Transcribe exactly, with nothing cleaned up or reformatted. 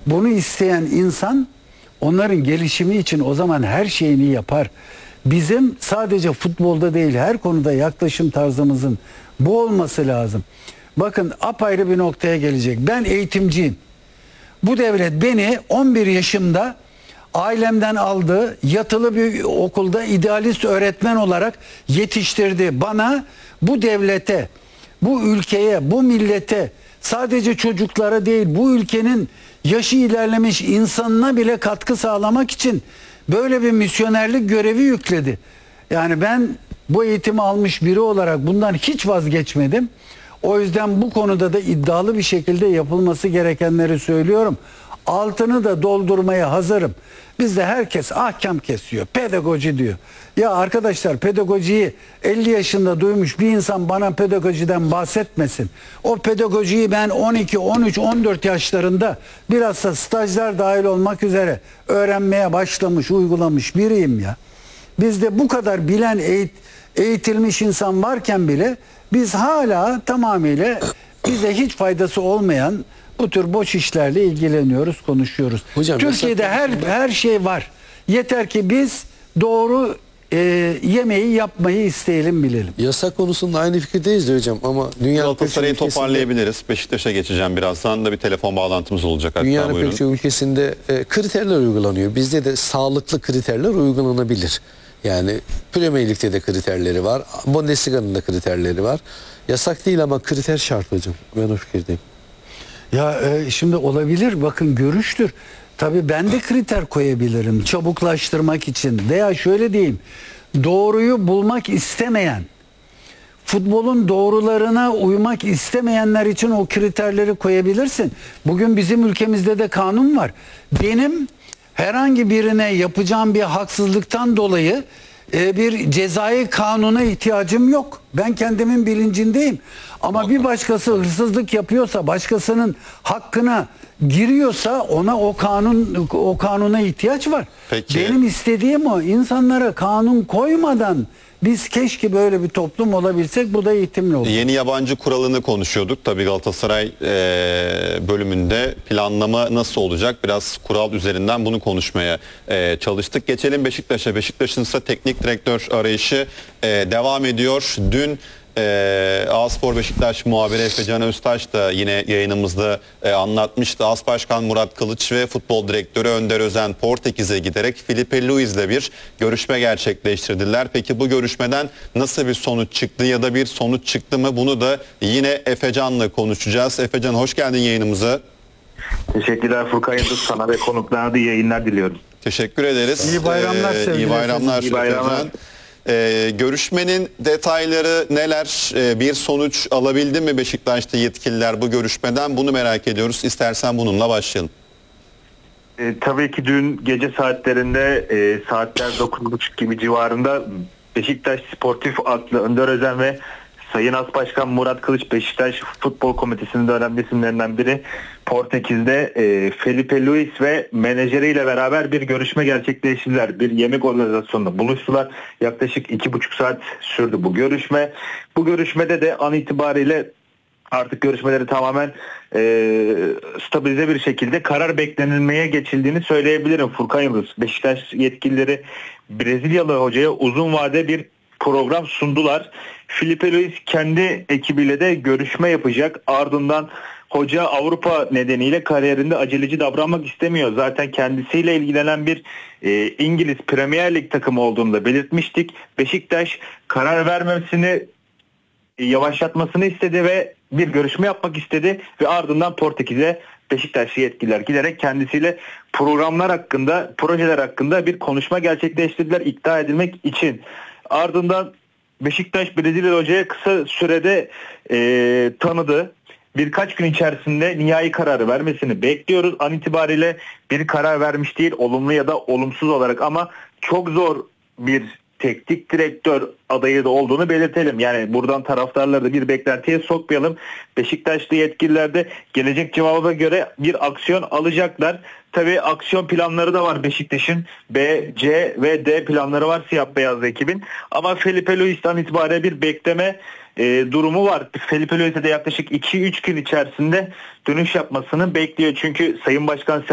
Bunu isteyen insan onların gelişimi için o zaman her şeyini yapar. Bizim sadece futbolda değil her konuda yaklaşım tarzımızın bu olması lazım. Bakın apayrı bir noktaya gelecek. Ben eğitimciyim. Bu devlet beni on bir yaşımda ailemden aldı, yatılı bir okulda idealist öğretmen olarak yetiştirdi. Bana bu devlete, bu ülkeye, bu millete, sadece çocuklara değil bu ülkenin yaşı ilerlemiş insanına bile katkı sağlamak için böyle bir misyonerlik görevi yükledi. Yani ben bu eğitimi almış biri olarak bundan hiç vazgeçmedim. O yüzden bu konuda da iddialı bir şekilde yapılması gerekenleri söylüyorum. Altını da doldurmaya hazırım. Bizde herkes ahkam kesiyor, pedagoji diyor. Ya arkadaşlar pedagojiyi elli yaşında duymuş bir insan bana pedagojiden bahsetmesin. O pedagojiyi ben on iki, on üç, on dört yaşlarında biraz da stajlar dahil olmak üzere öğrenmeye başlamış, uygulamış biriyim ya. Bizde bu kadar bilen, eğit eğitilmiş insan varken bile biz hala tamamıyla bize hiç faydası olmayan bu tür boş işlerle ilgileniyoruz, konuşuyoruz. Hocam, Türkiye'de her her şey var. Yeter ki biz doğru e, yemeği yapmayı isteyelim, bilelim. Yasak konusunda aynı fikirdeyiz de hocam ama dünyanın Galatasaray'ı toparlayabiliriz. Beşiktaş'a geçeceğim birazdan da bir telefon bağlantımız olacak. Hatta dünyanın buyurun. pek çok ülkesinde e, kriterler uygulanıyor. Bizde de sağlıklı kriterler uygulanabilir. Yani Premier Lig'de de kriterleri var. Bundesliga'nın da kriterleri var. Yasak değil ama kriter şart hocam. Ben o fikirdeyim. Ya e, şimdi olabilir, bakın görüştür. Tabii ben de kriter koyabilirim çabuklaştırmak için veya şöyle diyeyim, doğruyu bulmak istemeyen, futbolun doğrularına uymak istemeyenler için o kriterleri koyabilirsin. Bugün bizim ülkemizde de kanun var. Benim herhangi birine yapacağım bir haksızlıktan dolayı e, bir cezai kanuna ihtiyacım yok. Ben kendimin bilincindeyim. Ama bir başkası hırsızlık yapıyorsa, başkasının hakkına giriyorsa ona o kanun o kanuna ihtiyaç var. Peki. Benim istediğim o. İnsanlara kanun koymadan biz keşke böyle bir toplum olabilsek, bu da eğitimli olur. Yeni yabancı kuralını konuşuyorduk. Tabii Galatasaray e, bölümünde planlama nasıl olacak? Biraz kural üzerinden bunu konuşmaya e, çalıştık. Geçelim Beşiktaş'a. Beşiktaş'ın ise teknik direktör arayışı e, devam ediyor. Dün Ee, Ağspor Beşiktaş muhabiri Efecan Öztaş da yine yayınımızda e, anlatmıştı. As Başkan Murat Kılıç ve Futbol Direktörü Önder Özen Portekiz'e giderek Filipe Luis'le bir görüşme gerçekleştirdiler. Peki bu görüşmeden nasıl bir sonuç çıktı ya da bir sonuç çıktı mı? Bunu da yine Efecan'la konuşacağız. Efecan, hoş geldin yayınımıza. Teşekkürler Furkan Yıldız, sana ve konuklarına da iyi yayınlar diliyorum. Teşekkür ederiz. İyi bayramlar sevgili. Ee, iyi bayramlar. İyi bayramlar. Efecan. Ee, görüşmenin detayları neler? Ee, bir sonuç alabildi mi Beşiktaş'ta yetkililer bu görüşmeden? Bunu merak ediyoruz. İstersen bununla başlayalım. E, tabii ki dün gece saatlerinde e, saatler dokuz buçuk gibi civarında Beşiktaş Sportif Aklı Önder Özen ve Sayın As Başkan Murat Kılıç, Beşiktaş Futbol Komitesi'nin de önemli isimlerinden biri, Portekiz'de e, Filipe Luis ve menajeriyle beraber bir görüşme gerçekleştirdiler. Bir yemek organizasyonunda buluştular. Yaklaşık iki buçuk saat sürdü bu görüşme. Bu görüşmede de an itibariyle artık görüşmeleri tamamen e, stabilize bir şekilde karar beklenilmeye geçildiğini söyleyebilirim Furkan Yıldız. Beşiktaş yetkilileri Brezilyalı hocaya uzun vade bir program sundular. Filipe Luis kendi ekibiyle de görüşme yapacak. Ardından hoca Avrupa nedeniyle kariyerinde aceleci davranmak istemiyor. Zaten kendisiyle ilgilenen bir e, İngiliz Premier Lig takımı olduğunu da belirtmiştik. Beşiktaş karar vermemesini e, yavaşlatmasını istedi ve bir görüşme yapmak istedi ve ardından Portekiz'e Beşiktaşlı yetkililer giderek kendisiyle programlar hakkında, projeler hakkında bir konuşma gerçekleştirdiler ikna edilmek için. Ardından Beşiktaş Brezilya hocaya kısa sürede e, tanıdı. Birkaç gün içerisinde nihai kararı vermesini bekliyoruz. An itibariyle bir karar vermiş değil, olumlu ya da olumsuz olarak, ama çok zor bir teknik direktör adayı da olduğunu belirtelim. Yani buradan taraftarları da bir beklentiye sokmayalım. Beşiktaşlı yetkililer de gelecek cevaba göre bir aksiyon alacaklar. Tabii aksiyon planları da var Beşiktaş'ın. B, C ve D planları var siyah beyaz ekibin. Ama Filipe Luis'ten itibaren bir bekleme e, durumu var. Filipe Luis'e de yaklaşık iki üç gün içerisinde dönüş yapmasını bekliyor. Çünkü Sayın Başkan